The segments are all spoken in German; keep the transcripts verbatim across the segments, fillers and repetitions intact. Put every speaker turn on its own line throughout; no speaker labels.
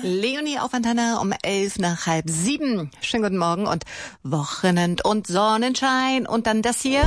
Leonie auf Antenne um elf nach halb sieben. Schönen guten Morgen und Wochenend und Sonnenschein. Und dann das hier.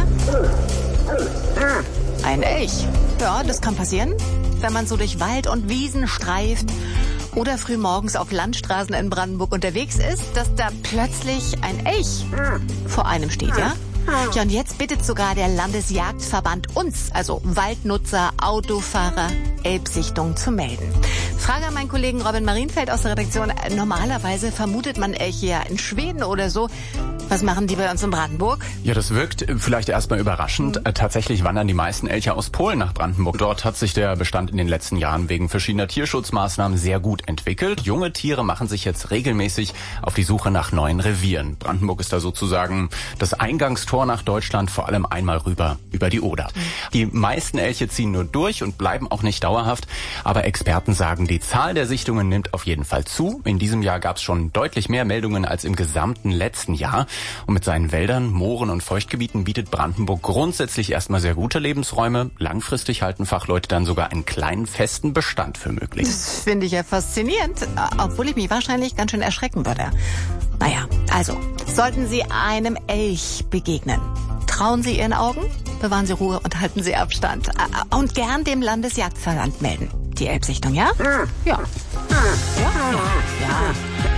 Ein Elch. Ja, das kann passieren, wenn man so durch Wald und Wiesen streift oder früh morgens auf Landstraßen in Brandenburg unterwegs ist, dass da plötzlich ein Elch vor einem steht, ja? Ja, und jetzt bittet sogar der Landesjagdverband uns, also Waldnutzer, Autofahrer, Elbsichtung zu melden. Frage an meinen Kollegen Robin Marienfeld aus der Redaktion. Normalerweise vermutet man Elche ja in Schweden oder so. Was machen die bei uns in Brandenburg?
Ja, das wirkt vielleicht erstmal überraschend. Mhm. Tatsächlich wandern die meisten Elche aus Polen nach Brandenburg. Dort hat sich der Bestand in den letzten Jahren wegen verschiedener Tierschutzmaßnahmen sehr gut entwickelt. Junge Tiere machen sich jetzt regelmäßig auf die Suche nach neuen Revieren. Brandenburg ist da sozusagen das Eingangstor nach Deutschland, vor allem einmal rüber über die Oder. Mhm. Die meisten Elche ziehen nur durch und bleiben auch nicht dauerhaft. Aber Experten sagen, die Zahl der Sichtungen nimmt auf jeden Fall zu. In diesem Jahr gab es schon deutlich mehr Meldungen als im gesamten letzten Jahr. Und mit seinen Wäldern, Mooren und Feuchtgebieten bietet Brandenburg grundsätzlich erstmal sehr gute Lebensräume. Langfristig halten Fachleute dann sogar einen kleinen festen Bestand für möglich.
Das finde ich ja faszinierend, obwohl ich mich wahrscheinlich ganz schön erschrecken würde. Naja, also, sollten Sie einem Elch begegnen, trauen Sie Ihren Augen, bewahren Sie Ruhe und halten Sie Abstand. Und gern dem Landesjagdverband melden. Die Elbsichtung, ja? Ja. Ja, ja, ja.